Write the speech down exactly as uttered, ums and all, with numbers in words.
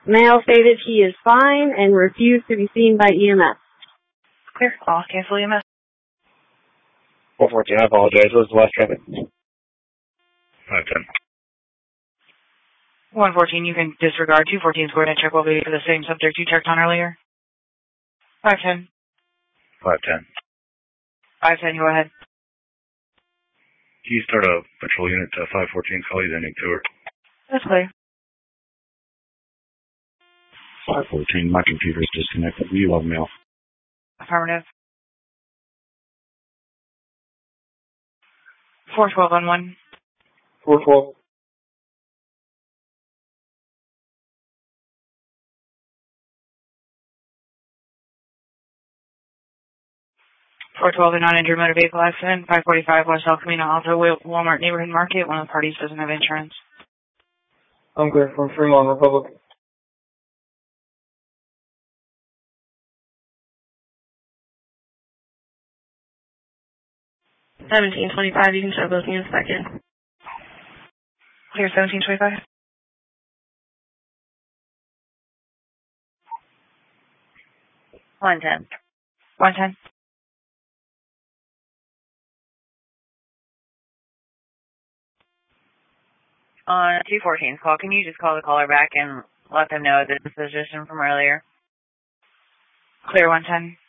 Male stated he is fine and refused to be seen by E M S. Clear. I'll cancel E M S. four fourteen, I apologize. What was the last traffic? five ten. one fourteen, you can disregard. two fourteen squared and check will be for the same subject you checked on earlier. five ten. five ten. five ten, go ahead. Can you start a patrol unit to five fourteen, call you ending tour? That's clear. five fourteen, my computer's disconnected. Will you log me off? Affirmative. four twelve on one. four twelve. four twelve, a non-injured motor vehicle accident. five forty-five West El Camino Alto, Walmart Neighborhood Market. One of the parties doesn't have insurance. I'm clear from Fremont, Republic. seventeen twenty-five, you can start booking in a second. Clear seventeen twenty-five. one ten. one ten. On two fourteen's call, can you just call the caller back and let them know the position from earlier? Clear one ten.